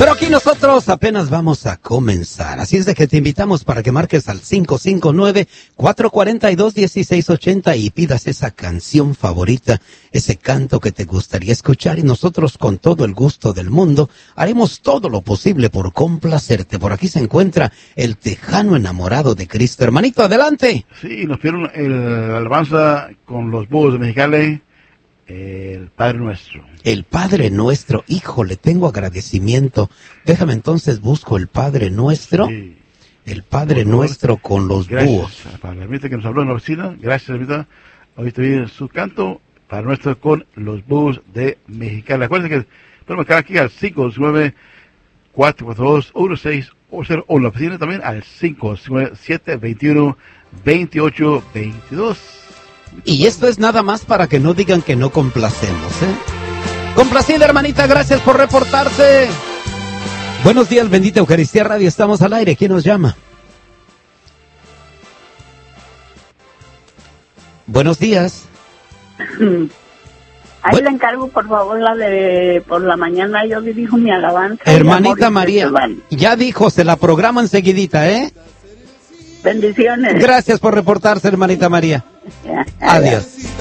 Pero aquí nosotros apenas vamos a comenzar, así es de que te invitamos para que marques al 559-442-1680 y pidas esa canción favorita, ese canto que te gustaría escuchar, y nosotros con todo el gusto del mundo haremos todo lo posible por complacerte. Por aquí se encuentra el tejano enamorado de Cristo. Hermanito, adelante. Sí, nos pidieron el alabanza con los búhos de Mexicali, el Padre Nuestro. El Padre Nuestro, híjole, tengo agradecimiento. Déjame entonces busco el Padre Nuestro. Sí. El Padre Nuestro con los búhos. Gracias para la hermanita que nos habló en la oficina. Gracias, hermanita. Ahorita viene su canto, Padre Nuestro con los búhos de Mexicali. Acuérdense que podemos marcar aquí al 529-442-1680 o en la oficina también al 597-21-28-22. Y esto es nada más para que no digan que no complacemos, ¿eh? Complacida, hermanita, gracias por reportarse. Buenos días, bendita Eucaristía Radio, estamos al aire. ¿Quién nos llama? Buenos días. Ahí le encargo, por favor, la de por la mañana yo dirijo mi alabanza. Hermanita María, ya dijo, se la programa enseguidita, ¿eh? Bendiciones. Gracias por reportarse, hermanita María. Adiós.